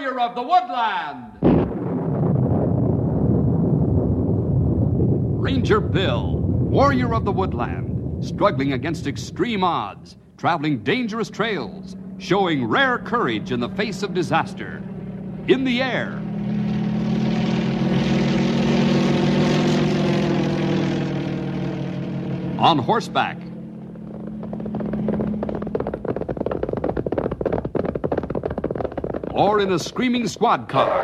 warrior of the woodland. Ranger Bill, warrior of the woodland, struggling against extreme odds, traveling dangerous trails, showing rare courage in the face of disaster. In the air. On horseback. Or in a screaming squad car.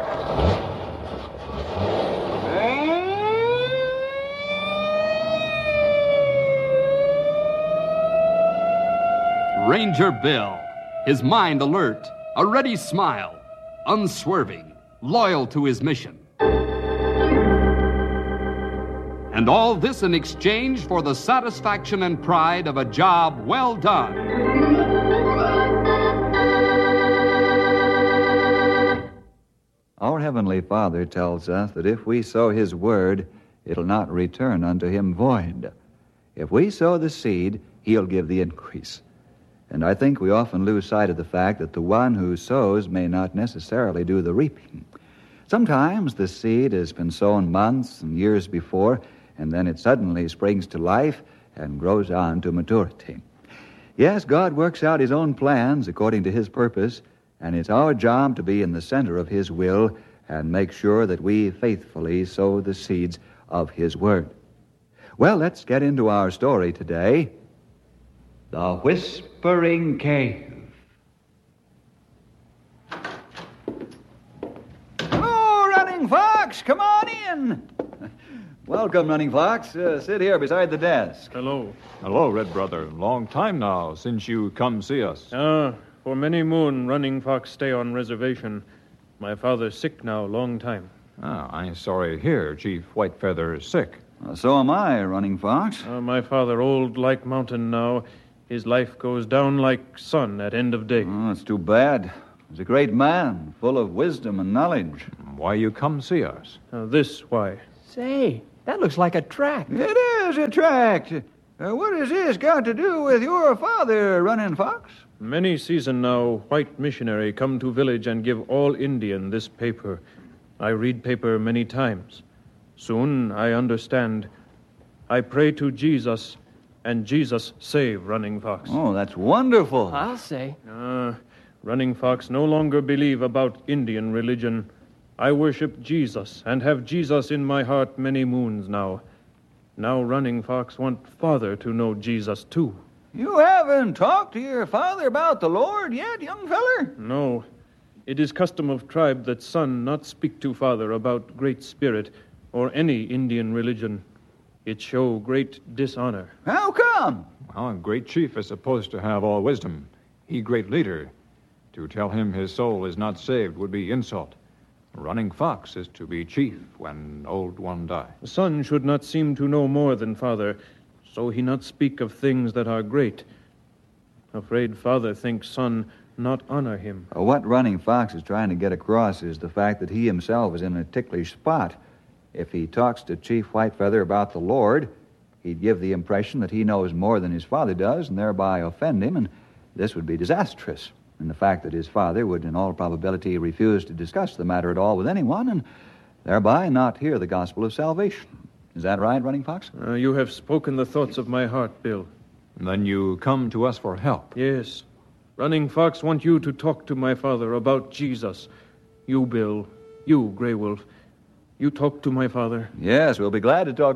Ranger Bill, his mind alert, a ready smile, unswerving, loyal to his mission. And all this in exchange for the satisfaction and pride of a job well done. Our Heavenly Father tells us that if we sow His word, it'll not return unto Him void. If we sow the seed, He'll give the increase. And I think we often lose sight of the fact that the one who sows may not necessarily do the reaping. Sometimes the seed has been sown months and years before, and then it suddenly springs to life and grows on to maturity. Yes, God works out His own plans according to His purpose, and it's our job to be in the center of His will and make sure that we faithfully sow the seeds of His word. Well, let's get into our story today. The Whispering Cave. Hello, Running Fox. Come on in. Welcome, Running Fox. Sit here beside the desk. Hello. Hello, Red Brother. Long time now since you come see us. For many moon, Running Fox stay on reservation. My father's sick now, long time. I'm sorry to hear Chief Whitefeather is sick. So am I, Running Fox. My father old like mountain now. His life goes down like sun at end of day. Oh, it's too bad. He's a great man, full of wisdom and knowledge. Why you come see us? This why? Say, that looks like a tract. It is a tract. What has this got to do with your father, Running Fox? Many season now, white missionary come to village and give all Indian this paper. I read paper many times. Soon I understand. I pray to Jesus, and Jesus save Running Fox. Oh, that's wonderful. I'll say. Running Fox no longer believe about Indian religion. I worship Jesus and have Jesus in my heart many moons now. Now Running Fox want father to know Jesus too. You haven't talked to your father about the Lord yet, young feller? No. It is custom of tribe that son not speak to father about Great Spirit or any Indian religion. It show great dishonor. How come? Well, a great chief is supposed to have all wisdom. He great leader. To tell him his soul is not saved would be insult. Running Fox is to be chief when old one die. The son should not seem to know more than father, so he not speak of things that are great. Afraid father thinks son not honor him. What Running Fox is trying to get across is the fact that he himself is in a ticklish spot. If he talks to Chief Whitefeather about the Lord, he'd give the impression that he knows more than his father does and thereby offend him, and this would be disastrous. And the fact that his father would in all probability refuse to discuss the matter at all with anyone and thereby not hear the gospel of salvation. Is that right, Running Fox? You have spoken the thoughts of my heart, Bill. Then you come to us for help. Yes. Running Fox want you to talk to my father about Jesus. You, Bill. You, Grey Wolf. You talk to my father. Yes, we'll be glad to talk